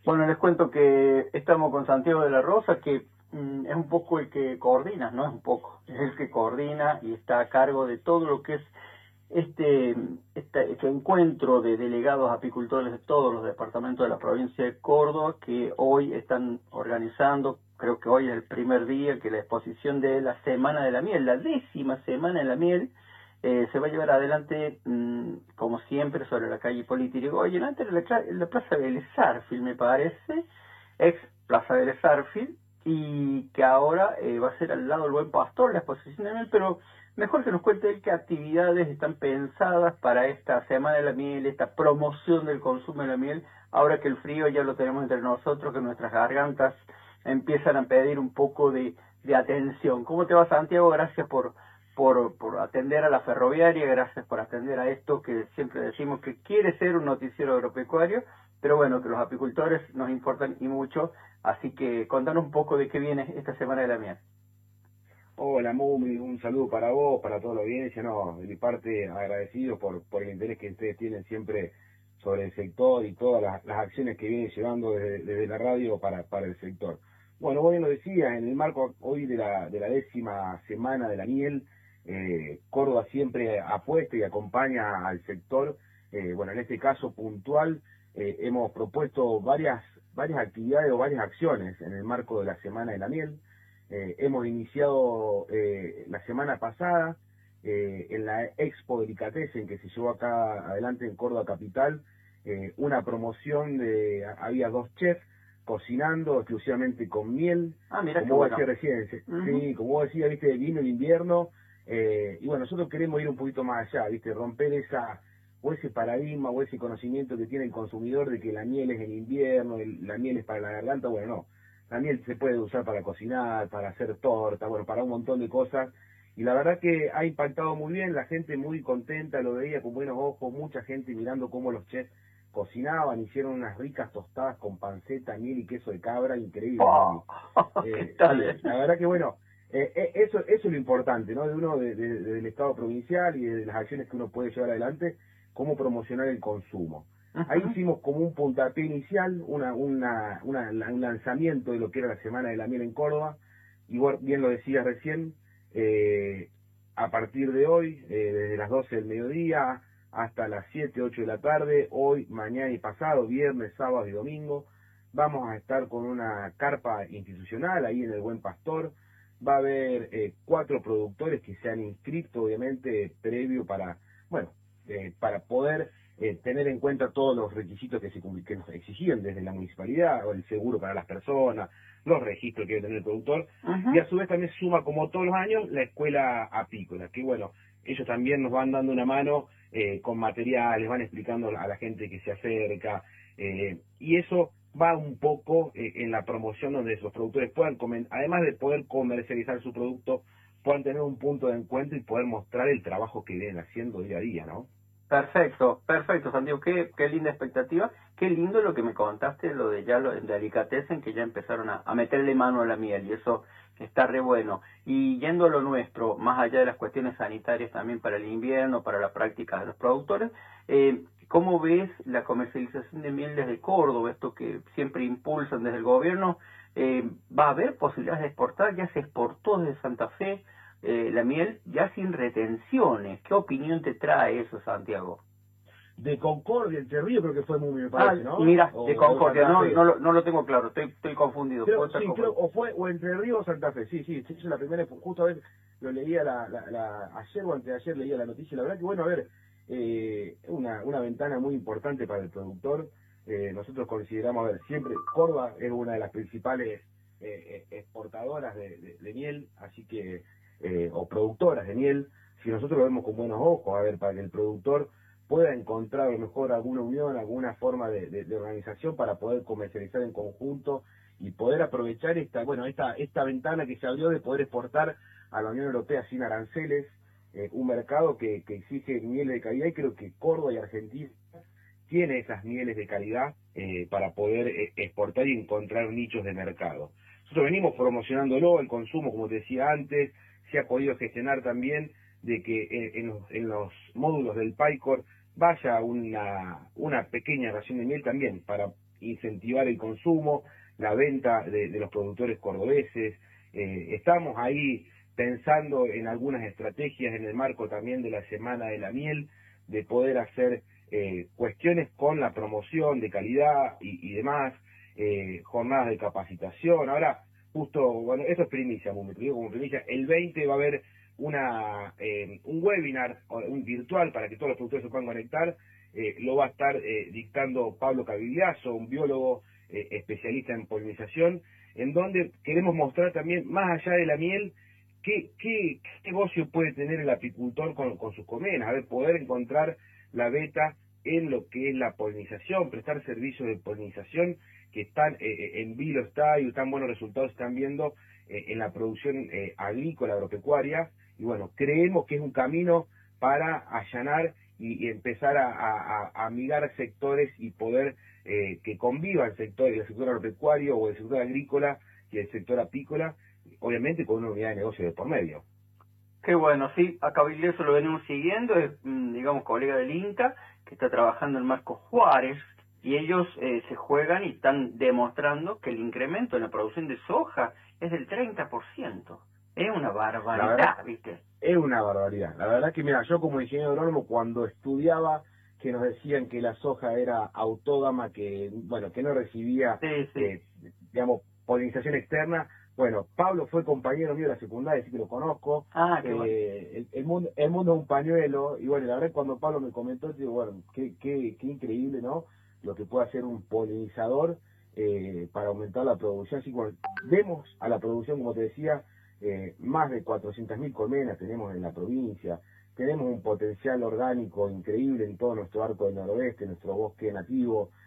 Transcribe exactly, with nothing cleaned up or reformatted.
Bueno, les cuento que estamos con Santiago de la Rosa, que mm, es un poco el que coordina, no es un poco, es el que coordina y está a cargo de todo lo que es este, este, este encuentro de delegados apicultores de todos los departamentos de la provincia de Córdoba, que hoy están organizando, creo que hoy es el primer día, que la exposición de la Semana de la Miel, la décima Semana de la Miel, eh, se va a llevar adelante, mmm, como siempre, sobre la calle Hipólito Yrigoyen, antes de la, en la Plaza Vélez Sarsfield, me parece, ex Plaza Vélez Sarsfield, y que ahora eh, va a ser al lado del Buen Pastor la exposición de miel, pero mejor que nos cuente él qué actividades están pensadas para esta Semana de la Miel, esta promoción del consumo de la miel, ahora que el frío ya lo tenemos entre nosotros, que nuestras gargantas empiezan a pedir un poco de, de atención. ¿Cómo te va, Santiago? Gracias por, por, por atender a la ferroviaria, gracias por atender a esto que siempre decimos que quiere ser un noticiero agropecuario, pero bueno, que los apicultores nos importan y mucho, así que contanos un poco de qué viene esta Semana de la Miel. Hola Mumi, un saludo para vos, para toda la audiencia. No, de mi parte agradecido por, por el interés que ustedes tienen siempre sobre el sector y todas las, las acciones que vienen llevando desde, desde la radio para, para el sector. Bueno, vos bien lo decías, en el marco hoy de la, de la décima semana de la miel, eh, Córdoba siempre apuesta y acompaña al sector. Eh, bueno, en este caso puntual, eh, hemos propuesto varias, varias actividades o varias acciones en el marco de la Semana de la Miel. Eh, hemos iniciado eh, la semana pasada eh, en la Expo Delicatessen que se llevó acá adelante en Córdoba Capital, eh, una promoción de, había dos chefs cocinando exclusivamente con miel, Ah, mira qué como vos bueno. decías recién, Uh-huh. sí, como vos decías, viste, vino el invierno, eh, y bueno, nosotros queremos ir un poquito más allá, viste, romper esa, o ese paradigma, o ese conocimiento que tiene el consumidor de que la miel es en invierno, el, la miel es para la garganta. Bueno, no. La miel se puede usar para cocinar, para hacer torta, bueno, para un montón de cosas. Y la verdad que ha impactado muy bien, la gente muy contenta, lo veía con buenos ojos, mucha gente mirando cómo los chefs cocinaban, hicieron unas ricas tostadas con panceta, miel y queso de cabra, increíble, Oh, Mumi. ¿qué Eh, tal? sí, Eh? la verdad que bueno, eh, eh, eso, eso es lo importante, ¿no? De uno, de, de, del Estado provincial y de las acciones que uno puede llevar adelante, cómo promocionar el consumo. Ahí Uh-huh. hicimos como un puntapié inicial, una, una, una, un lanzamiento de lo que era la Semana de la Miel en Córdoba, y vos bien lo decías recién, eh, a partir de hoy, eh, desde las doce del mediodía hasta las siete, ocho de la tarde, hoy, mañana y pasado, viernes, sábado y domingo, vamos a estar con una carpa institucional ahí en el Buen Pastor. Va a haber eh, cuatro productores que se han inscrito, obviamente, previo para, bueno, eh, para poder eh, tener en cuenta todos los requisitos que, se, que nos exigían desde la municipalidad, o el seguro para las personas, los registros que debe tener el productor, Uh-huh. y a su vez también suma, como todos los años, la escuela apícola, que bueno, ellos también nos van dando una mano eh, con materiales, van explicando a la gente que se acerca, eh, y eso va un poco eh, en la promoción donde esos productores puedan, además de poder comercializar su producto, puedan tener un punto de encuentro y poder mostrar el trabajo que vienen haciendo día a día, ¿no? Perfecto, perfecto, Santiago, qué, qué linda expectativa, qué lindo lo que me contaste, lo de ya lo de Delicatessen, que ya empezaron a, a meterle mano a la miel, y eso está re bueno. Y yendo a lo nuestro, más allá de las cuestiones sanitarias también para el invierno, para la práctica de los productores, eh, ¿cómo ves la comercialización de miel desde Córdoba, esto que siempre impulsan desde el gobierno? Eh, ¿Va a haber posibilidades de exportar? ¿Ya se exportó desde Santa Fe Eh, la miel ya sin retenciones? ¿Qué opinión te trae eso, Santiago? De Concordia, Entre Ríos creo que fue muy, me Ah, parece, ¿no? mira, O, de o de Concordia, Santa no, Fe. no, lo, no lo tengo claro, estoy, estoy confundido, puedo Creo, estar sí, creo, confundido. o fue o Entre Ríos o Santa Fe, sí, sí, sí, es la primera, justo a ver, lo leía la, la, la, ayer o antes de ayer leía la noticia, la verdad que bueno, a ver, eh, una, una ventana muy importante para el productor. Eh, nosotros consideramos, a ver, siempre Córdoba es una de las principales eh, exportadoras de, de, de miel, así que, eh, o productoras de miel. Si nosotros lo vemos con buenos ojos, a ver, para que el productor pueda encontrar a lo mejor alguna unión, alguna forma de, de, de organización para poder comercializar en conjunto y poder aprovechar esta, bueno, esta, esta ventana que se abrió de poder exportar a la Unión Europea sin aranceles, eh, un mercado que, que exige mieles de calidad, y creo que Córdoba y Argentina tiene esas mieles de calidad eh, para poder eh, exportar y encontrar nichos de mercado. Nosotros venimos promocionándolo, el consumo, como te decía antes, se ha podido gestionar también de que eh, en, los, en los módulos del PAICOR vaya una, una pequeña ración de miel también para incentivar el consumo, la venta de, de los productores cordobeses. Eh, estamos ahí pensando en algunas estrategias en el marco también de la Semana de la Miel, de poder hacer eh, cuestiones con la promoción de calidad y, y demás, eh, jornadas de capacitación. Ahora, justo, bueno, esto es primicia, me digo como primicia, el veinte va a haber una eh, un webinar, un virtual, para que todos los productores se puedan conectar. Eh, lo va a estar eh, dictando Pablo Cavigliaso, un biólogo eh, especialista en polinización, en donde queremos mostrar también, más allá de la miel, qué, qué, qué negocio puede tener el apicultor con, con sus colmenas, a ver, poder encontrar la beta en lo que es la polinización, prestar servicios de polinización que están eh, en vilo está y tan buenos resultados están viendo eh, en la producción eh, agrícola, agropecuaria, y bueno, creemos que es un camino para allanar y, y empezar a, a, a amigar sectores y poder eh, que convivan sectores, el sector agropecuario o el sector agrícola y el sector apícola, obviamente con una unidad de negocio de por medio. Qué bueno, sí, a Cavigliaso lo venimos siguiendo, es, digamos, colega del INTA, que está trabajando en Marco Juárez, y ellos eh, se juegan y están demostrando que el incremento en la producción de soja es del treinta por ciento. Es una barbaridad, verdad, ¿viste? Es una barbaridad. La verdad que, mira, yo como ingeniero agrónomo, cuando estudiaba, que nos decían que la soja era autógama, que, bueno, que no recibía, sí, sí. Eh, digamos, polinización externa. Bueno, Pablo fue compañero mío de la secundaria, así que lo conozco. Ah, qué eh, bueno. el, el, mundo, el mundo es un pañuelo, y bueno, la verdad cuando Pablo me comentó, digo, bueno, qué, qué, qué increíble, ¿no? Lo que puede hacer un polinizador eh, para aumentar la producción. Así que bueno, vemos a la producción, como te decía, eh, más de cuatrocientas mil colmenas tenemos en la provincia, tenemos un potencial orgánico increíble en todo nuestro arco del noroeste, nuestro bosque nativo,